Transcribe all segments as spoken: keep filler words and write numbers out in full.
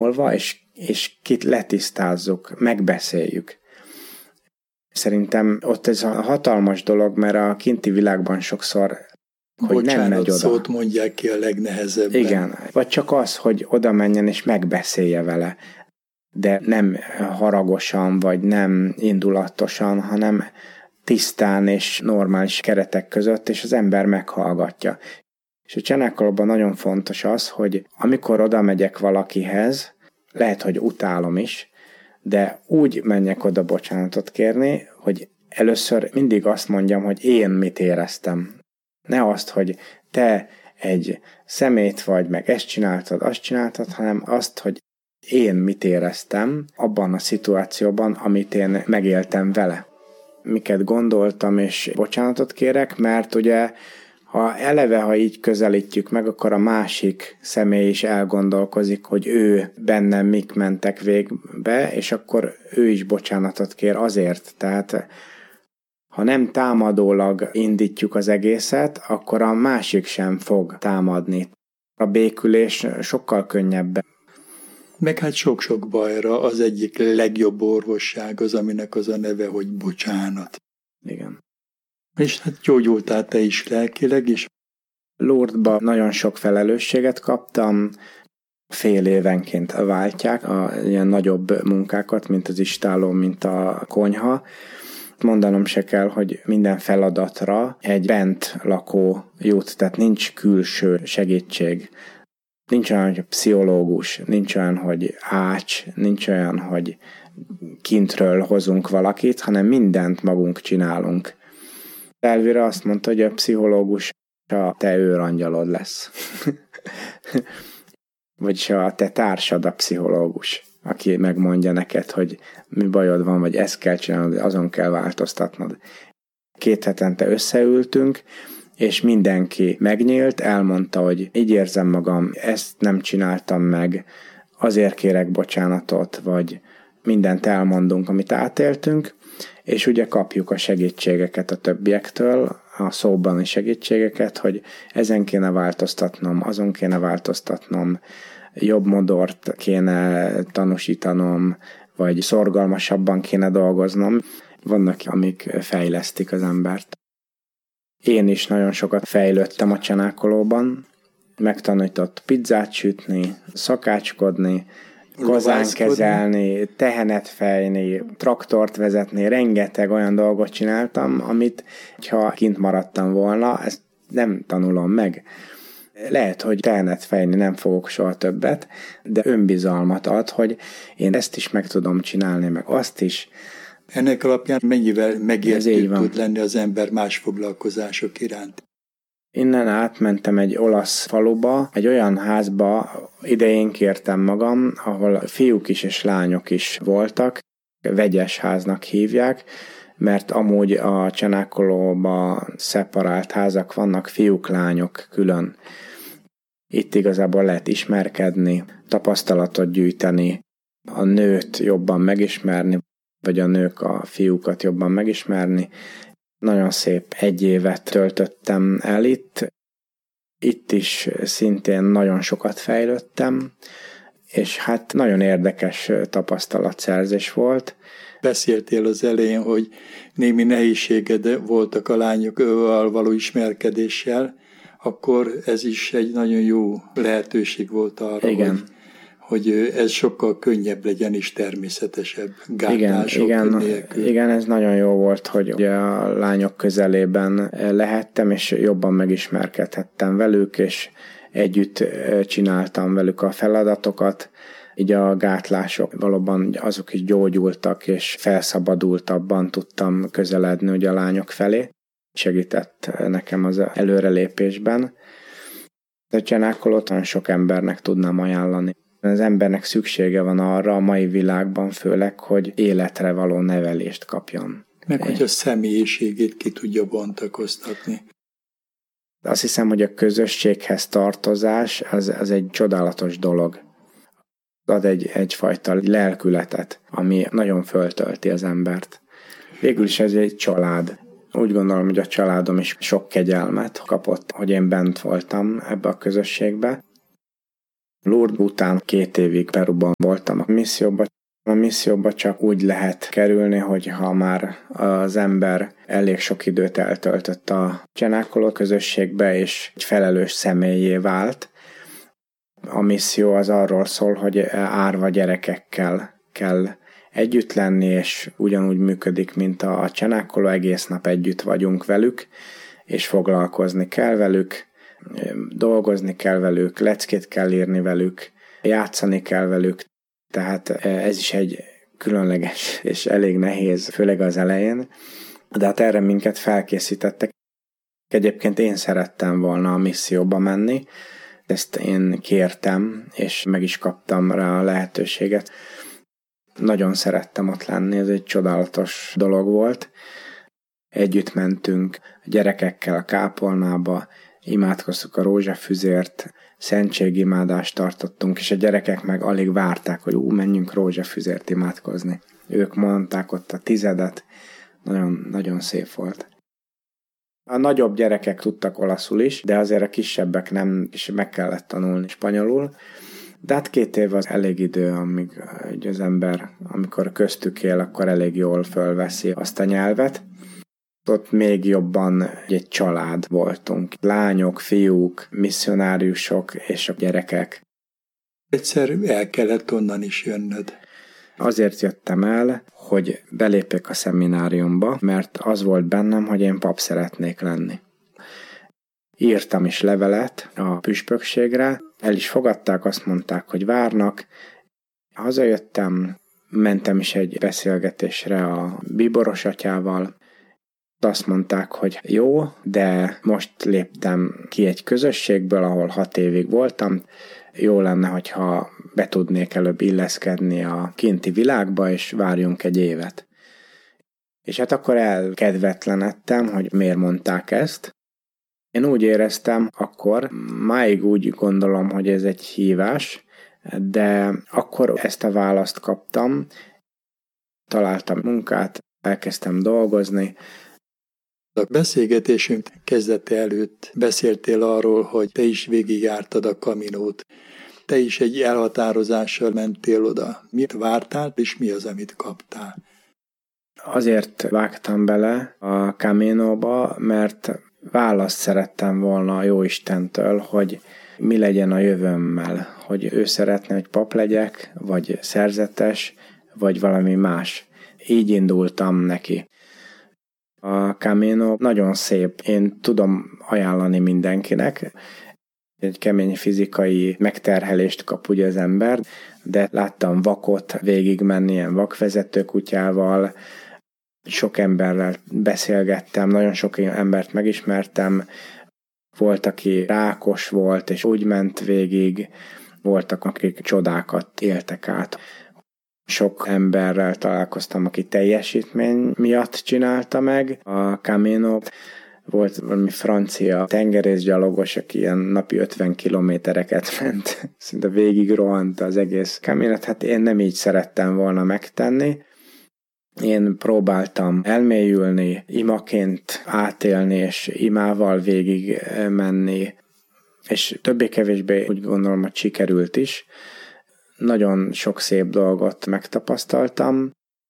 és, és kit letisztázzuk, megbeszéljük. Szerintem ott ez a hatalmas dolog, mert a kinti világban sokszor, hogy Bocsánat, nem megy oda. szót mondják ki a legnehezebben. Igen, vagy csak az, hogy oda menjen és megbeszélje vele, de nem haragosan, vagy nem indulatosan, hanem tisztán és normális keretek között, és az ember meghallgatja. És a csanákolóban nagyon fontos az, hogy amikor oda megyek valakihez, lehet, hogy utálom is, de úgy menjek oda bocsánatot kérni, hogy először mindig azt mondjam, hogy én mit éreztem. Ne azt, hogy te egy szemét vagy, meg ezt csináltad, azt csináltad, hanem azt, hogy én mit éreztem abban a szituációban, amit én megéltem vele. Miket gondoltam, és bocsánatot kérek, mert ugye, ha eleve, ha így közelítjük meg, akkor a másik személy is elgondolkozik, hogy ő bennem mik mentek végbe, és akkor ő is bocsánatot kér azért. Tehát ha nem támadólag indítjuk az egészet, akkor a másik sem fog támadni. A békülés sokkal könnyebb. Meg hát sok-sok bajra az egyik legjobb orvosság az, aminek az a neve, hogy bocsánat. Igen. És hát gyógyultál te is lelkileg is. Lourdesba nagyon sok felelősséget kaptam, fél évenként váltják a ilyen nagyobb munkákat, mint az istálló, mint a konyha. Mondanom se kell, hogy minden feladatra egy bent lakó jut, tehát nincs külső segítség. Nincs olyan, hogy pszichológus, nincs olyan, hogy ács, nincs olyan, hogy kintről hozunk valakit, hanem mindent magunk csinálunk. Elvira azt mondta, hogy a pszichológus a te őrangyalod lesz. Vagyis a te társad a pszichológus, aki megmondja neked, hogy mi bajod van, vagy ezt kell csinálnod, azon kell változtatnod. Két hetente összeültünk, és mindenki megnyílt, elmondta, hogy így érzem magam, ezt nem csináltam meg, azért kérek bocsánatot, vagy mindent elmondunk, amit átéltünk, és ugye kapjuk a segítségeket a többiektől, a szóbani segítségeket, hogy ezen kéne változtatnom, azon kéne változtatnom, jobb modort kéne tanúsítanom, vagy szorgalmasabban kéne dolgoznom. Vannak, amik fejlesztik az embert. Én is nagyon sokat fejlődtem a csanákolóban, megtanított pizzát sütni, szakácskodni, kazán kezelni, tehenet fejni, traktort vezetni, rengeteg olyan dolgot csináltam, amit, ha kint maradtam volna, ezt nem tanulom meg. Lehet, hogy tehenet fejni nem fogok soha többet, de önbizalmat ad, hogy én ezt is meg tudom csinálni, meg azt is. Ennek alapján mennyivel megértőbb tud lenni az ember más foglalkozások iránt? Innen átmentem egy olasz faluba, egy olyan házba, idején kértem magam, ahol fiúk is és lányok is voltak, vegyes háznak hívják, mert amúgy a csanákolóba szeparált házak vannak, fiúk, lányok külön. Itt igazából lehet ismerkedni, tapasztalatot gyűjteni, a nőt jobban megismerni, vagy a nők a fiúkat jobban megismerni. Nagyon szép egy évet töltöttem el itt. Itt is szintén nagyon sokat fejlődtem, és hát nagyon érdekes tapasztalatszerzés volt. Beszéltél az elején, hogy némi nehézséged voltak a lányokkal való ismerkedéssel, akkor ez is egy nagyon jó lehetőség volt arra, igen. hogy hogy ez sokkal könnyebb legyen és természetesebb gátlások igen, nélkül. Igen, igen, ez nagyon jó volt, hogy ugye a lányok közelében lehettem, és jobban megismerkedhettem velük, és együtt csináltam velük a feladatokat. Így a gátlások valóban azok is gyógyultak, és felszabadultabban tudtam közeledni ugye a lányok felé. Segített nekem az előrelépésben. De csanákolót nagyon sok embernek tudnám ajánlani. Az embernek szüksége van arra a mai világban főleg, hogy életre való nevelést kapjon. Meg hogy a személyiségét ki tudja bontakoztatni. Azt hiszem, hogy a közösséghez tartozás az, az egy csodálatos dolog. Ad egy, egyfajta lelkületet, ami nagyon föltölti az embert. Végül is ez egy család. Úgy gondolom, hogy a családom is sok kegyelmet kapott, hogy én bent voltam ebbe a közösségbe. Lourdes után két évig Peruban voltam a misszióban. A misszióba csak úgy lehet kerülni, hogyha már az ember elég sok időt eltöltött a csenákoló közösségbe, és egy felelős személyé vált. A misszió az arról szól, hogy árva gyerekekkel kell együtt lenni, és ugyanúgy működik, mint a csenákoló, egész nap együtt vagyunk velük, és foglalkozni kell velük, dolgozni kell velük, leckét kell írni velük, játszani kell velük. Tehát ez is egy különleges és elég nehéz, főleg az elején, de hát erre minket felkészítettek. Egyébként én szerettem volna a misszióba menni, ezt én kértem, és meg is kaptam rá a lehetőséget. Nagyon szerettem ott lenni, ez egy csodálatos dolog volt. Együtt mentünk a gyerekekkel a kápolnába, imádkoztuk a rózsafüzért, szentségimádást tartottunk, és a gyerekek meg alig várták, hogy ú, menjünk rózsafüzért imádkozni. Ők mondták ott a tizedet, nagyon, nagyon szép volt. A nagyobb gyerekek tudtak olaszul is, de azért a kisebbek nem, és meg kellett tanulni spanyolul. De hát két év az elég idő, amíg az ember, amikor köztük él, akkor elég jól fölveszi azt a nyelvet. Ott még jobban egy család voltunk. Lányok, fiúk, misszionáriusok és a gyerekek. Egyszer el kellett onnan is jönnöd. Azért jöttem el, hogy belépjek a szemináriumba, mert az volt bennem, hogy én pap szeretnék lenni. Írtam is levelet a püspökségre, el is fogadták, azt mondták, hogy várnak. Hazajöttem, mentem is egy beszélgetésre a bíboros atyával. Azt mondták, hogy jó, de most léptem ki egy közösségből, ahol hat évig voltam. Jó lenne, hogyha be tudnék előbb illeszkedni a kinti világba, és várjunk egy évet. És hát akkor elkedvetlenedtem, hogy miért mondták ezt. Én úgy éreztem akkor, máig úgy gondolom, hogy ez egy hívás, de akkor ezt a választ kaptam, találtam munkát, elkezdtem dolgozni. A beszélgetésünk kezdete előtt beszéltél arról, hogy te is végigjártad a Caminót. Te is egy elhatározással mentél oda. Mit vártál, és mi az, amit kaptál? Azért vágtam bele a Caminóba, mert választ szerettem volna a Jóistentől, hogy mi legyen a jövőmmel, hogy ő szeretne, hogy pap legyek, vagy szerzetes, vagy valami más. Így indultam neki. A Camino nagyon szép, én tudom ajánlani mindenkinek. Egy kemény fizikai megterhelést kap ugye az ember, de láttam vakot végigmenni ilyen vakvezető kutyával, sok emberrel beszélgettem, nagyon sok embert megismertem, volt, aki rákos volt, és úgy ment végig, voltak, akik csodákat éltek át. Sok emberrel találkoztam, aki teljesítmény miatt csinálta meg a Caminót. Volt valami francia tengerészgyalogos, aki ilyen napi ötven kilométereket ment, szinte végig rohant az egész Caminót. Hát én nem így szerettem volna megtenni. Én próbáltam elmélyülni, imaként átélni, és imával végig menni, és többé-kevésbé úgy gondolom, hogy sikerült is. Nagyon sok szép dolgot megtapasztaltam.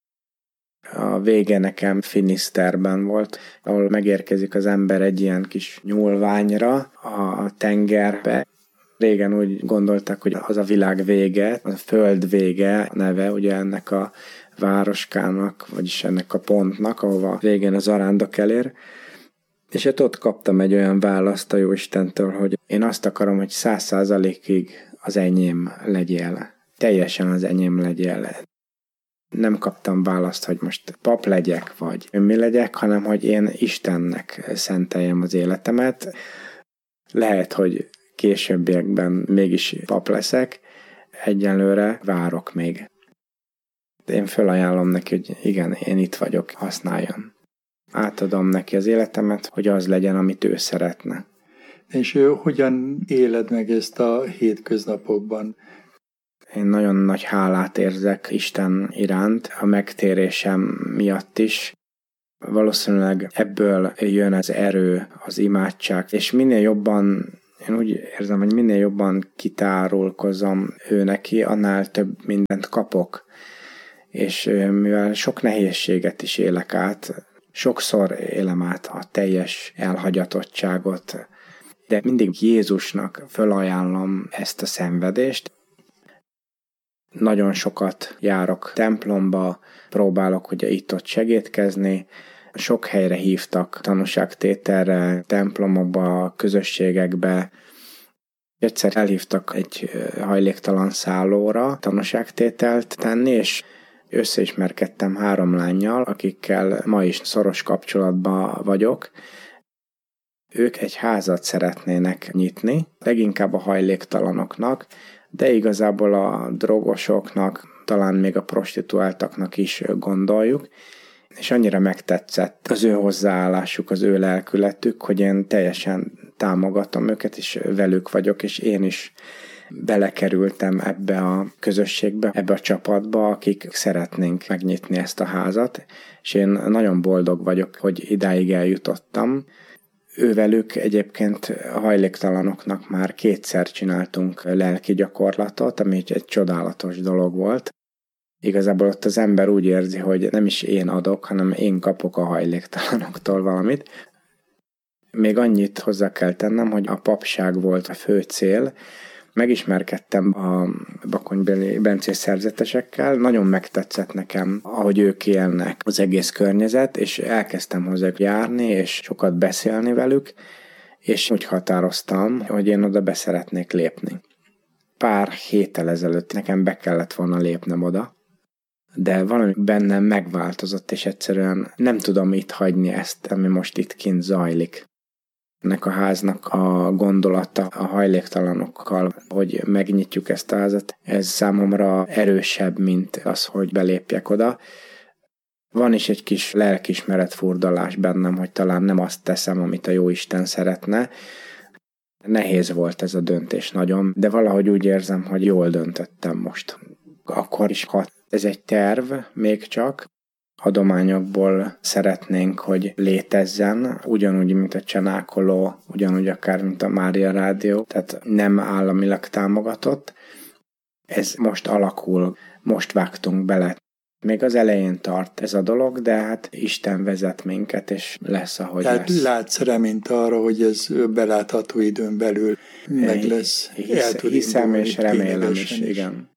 A vége nekem Finiszterben volt, ahol megérkezik az ember egy ilyen kis nyúlványra a tengerbe. Régen úgy gondoltak, hogy az a világ vége, a föld vége neve ugye ennek a városkának, vagyis ennek a pontnak, ahova végén az arándok elér. És hát ott kaptam egy olyan választ a Jóistentől, hogy én azt akarom, hogy száz százalékig az enyém legyél. Teljesen az enyém legyél. Nem kaptam választ, hogy most pap legyek, vagy mi legyek, hanem hogy én Istennek szenteljem az életemet. Lehet, hogy későbbiekben mégis pap leszek, egyelőre várok még. Én felajánlom neki, hogy igen, én itt vagyok, használjon. Átadom neki az életemet, hogy az legyen, amit ő szeretne. És ő hogyan éled meg ezt a hétköznapokban? Én nagyon nagy hálát érzek Isten iránt, a megtérésem miatt is. Valószínűleg ebből jön az erő, az imádság, és minél jobban én úgy érzem, hogy minél jobban kitárulkozom ő neki, annál több mindent kapok. És mivel sok nehézséget is élek át, sokszor élem át a teljes elhagyatottságot, de mindig Jézusnak fölajánlom ezt a szenvedést. Nagyon sokat járok templomba, próbálok ugye itt-ott segítkezni, sok helyre hívtak tanúságtételre, templomokba, közösségekbe. Egyszer elhívtak egy hajléktalan szállóra tanúságtételt tenni, és összeismerkedtem három lánnyal, akikkel ma is szoros kapcsolatban vagyok. Ők egy házat szeretnének nyitni, leginkább a hajléktalanoknak, de igazából a drogosoknak, talán még a prostituáltaknak is gondoljuk, és annyira megtetszett az ő hozzáállásuk, az ő lelkületük, hogy én teljesen támogatom őket, és velük vagyok, és én is belekerültem ebbe a közösségbe, ebbe a csapatba, akik szeretnénk megnyitni ezt a házat, és én nagyon boldog vagyok, hogy idáig eljutottam. Ővelük egyébként a hajléktalanoknak már kétszer csináltunk lelki gyakorlatot, ami egy csodálatos dolog volt. Igazából ott az ember úgy érzi, hogy nem is én adok, hanem én kapok a hajléktalanoktól valamit. Még annyit hozzá kell tennem, hogy a papság volt a fő cél. Megismerkedtem a bakonybeli bencés szerzetesekkel, nagyon megtetszett nekem, ahogy ők élnek, az egész környezet, és elkezdtem hozzájuk járni, és sokat beszélni velük, és úgy határoztam, hogy én oda be szeretnék lépni. Pár héttel ezelőtt nekem be kellett volna lépnem oda, de valami bennem megváltozott, és egyszerűen nem tudom itt hagyni ezt, ami most itt kint zajlik. Ennek a háznak a gondolata a hajléktalanokkal, hogy megnyitjuk ezt a házat, ez számomra erősebb, mint az, hogy belépjek oda. Van is egy kis lelkismeret furdalás bennem, hogy talán nem azt teszem, amit a Jóisten szeretne. Nehéz volt ez a döntés nagyon, de valahogy úgy érzem, hogy jól döntöttem most. Akkor is, ha ez egy terv még csak, adományokból szeretnénk, hogy létezzen, ugyanúgy, mint a Csanákoló, ugyanúgy akár, mint a Mária Rádió, tehát nem államilag támogatott. Ez most alakul, most vágtunk bele. Még az elején tart ez a dolog, de hát Isten vezet minket, és lesz, ahogy tehát lesz. látsz reményt arra, hogy ez belátható időn belül meg lesz. Hisz, hiszem és remélem is, is, igen.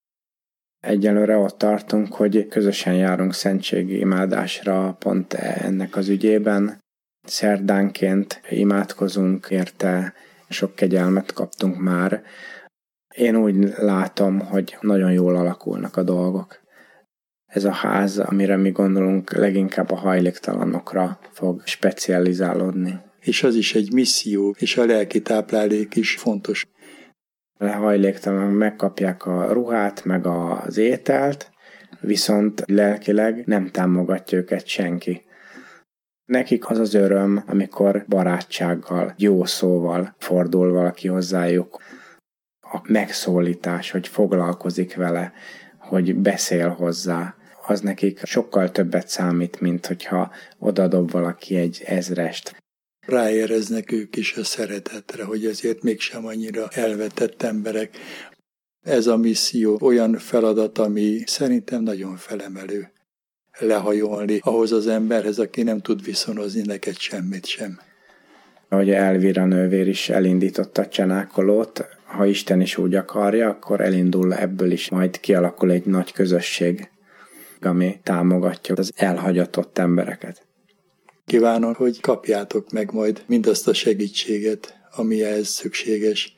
Egyelőre ott tartunk, hogy közösen járunk szentségi imádásra pont ennek az ügyében. Szerdánként imádkozunk érte, sok kegyelmet kaptunk már. Én úgy látom, hogy nagyon jól alakulnak a dolgok. Ez a ház, amire mi gondolunk, leginkább a hajléktalanokra fog specializálódni. És az is egy misszió, és a lelki táplálék is fontos. A hajléktalanok megkapják a ruhát, meg az ételt, viszont lelkileg nem támogatja őket senki. Nekik az az öröm, amikor barátsággal, jó szóval fordul valaki hozzájuk. A megszólítás, hogy foglalkozik vele, hogy beszél hozzá, az nekik sokkal többet számít, mint hogyha odadob valaki egy ezrest. Ráéreznek ők is a szeretetre, hogy ezért mégsem annyira elvetett emberek. Ez a misszió olyan feladat, ami szerintem nagyon felemelő. Lehajolni ahhoz az emberhez, aki nem tud viszonozni neked semmit sem. Ahogy Elvira nővér is elindította a Csanákolót, ha Isten is úgy akarja, akkor elindul ebből is, majd kialakul egy nagy közösség, ami támogatja az elhagyatott embereket. Kívánom, hogy kapjátok meg majd mindazt a segítséget, ami ehhez szükséges.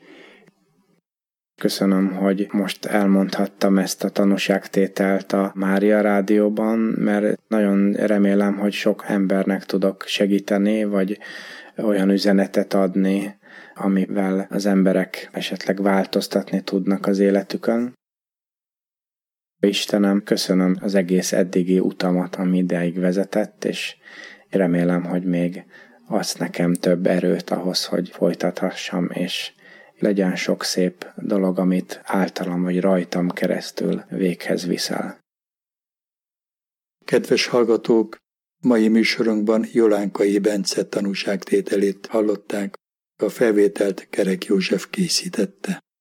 Köszönöm, hogy most elmondhattam ezt a tanúságtételt a Mária Rádióban, mert nagyon remélem, hogy sok embernek tudok segíteni, vagy olyan üzenetet adni, amivel az emberek esetleg változtatni tudnak az életükön. Istenem, köszönöm az egész eddigi utamat, ami ideig vezetett, és remélem, hogy még adsz nekem több erőt ahhoz, hogy folytathassam, és legyen sok szép dolog, amit általam vagy rajtam keresztül véghez viszel. Kedves hallgatók, mai műsorunkban Jolánkai Bence tanúságtételét hallották. A felvételt Kerek József készítette.